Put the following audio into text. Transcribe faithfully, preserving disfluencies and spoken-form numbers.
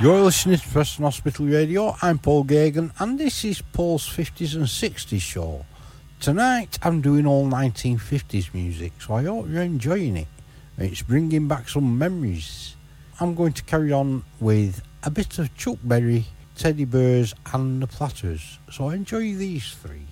You're listening to Preston Hospital Radio. I'm Paul Gagan, and this is Paul's fifties and sixties show. Tonight, I'm doing all nineteen fifties music, so I hope you're enjoying it. It's bringing back some memories. I'm going to carry on with a bit of Chuck Berry, Teddy Bears, and the Platters. So enjoy these three.